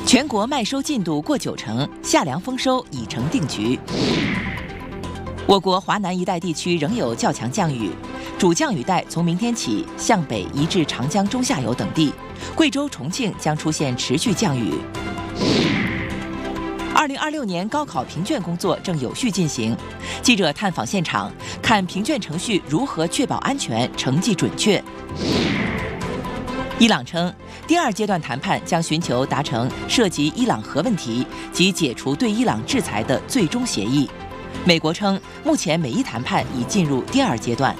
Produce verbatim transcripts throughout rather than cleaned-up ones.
全国麦收进度过九成，夏粮丰收已成定局。我国华南一带地区仍有较强降雨，主降雨带从明天起向北移至长江中下游等地，贵州、重庆将出现持续降雨。二零二六年高考评卷工作正有序进行，记者探访现场，看评卷程序如何确保安全、成绩准确。伊朗称，第二阶段谈判将寻求达成涉及伊朗核问题及解除对伊朗制裁的最终协议。美国称，目前美伊谈判已进入第二阶段。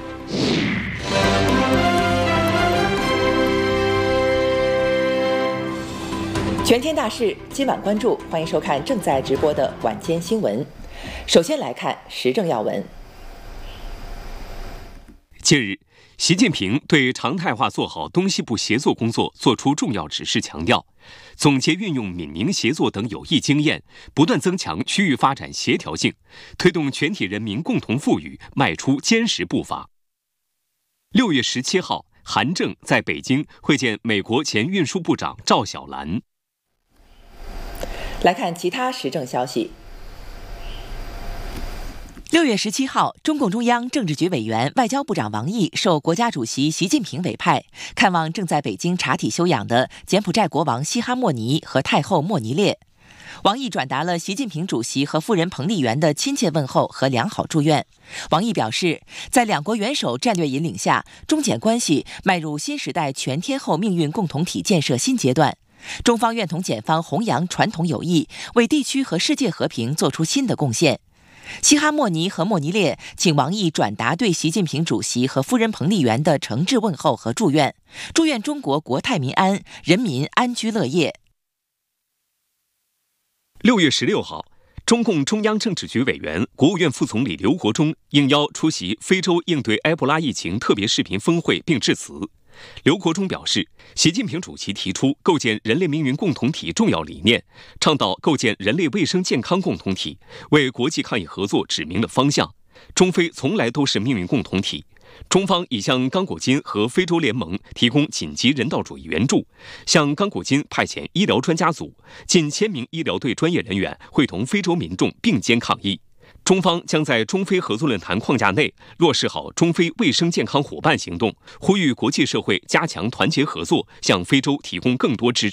全天大事，今晚关注，欢迎收看正在直播的晚间新闻。首先来看时政要闻。 近日，习近平对常态化做好东西部协作工作作出重要指示，强调总结运用闽宁协作等有益经验，不断增强区域发展协调性，推动全体人民共同富裕迈出坚实步伐。六月十七号，韩正在北京会见美国前运输部长赵小兰。 来看其他时政消息。六月十七号，中共中央政治局委员、外交部长王毅受国家主席习近平委派，看望正在北京查体休养的柬埔寨国王西哈莫尼和太后莫尼列。王毅转达了习近平主席和夫人彭丽媛的亲切问候和良好祝愿。王毅表示，在两国元首战略引领下，中柬关系迈入新时代全天候命运共同体建设新阶段。中方愿同检方弘扬传统友谊，为地区和世界和平做出新的贡献。西哈莫尼和莫尼列请王毅转达对习近平主席和夫人彭丽媛的诚挚问候和祝愿，祝愿中国国泰民安，人民安居乐业。 六月十六号，中共中央政治局委员、国务院副总理刘国中应邀出席非洲应对埃博拉疫情特别视频峰会并致辞。刘国中表示，习近平主席提出构建人类命运共同体重要理念，倡导构建人类卫生健康共同体，为国际抗疫合作指明了方向。中非从来都是命运共同体，中方已向刚果金和非洲联盟提供紧急人道主义援助，向刚果金派遣医疗专家组，近千名医疗队专业人员会同非洲民众并肩抗疫。中方将在中非合作论坛框架内落实好中非卫生健康伙伴行动，呼吁国际社会加强团结合作，向非洲提供更多支持。